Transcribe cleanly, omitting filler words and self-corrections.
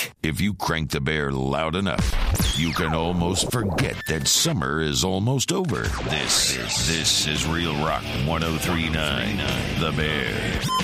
back. If you crank the bear loud enough, you can almost forget that summer is almost over. This is Real Rock 103.9, The Bear.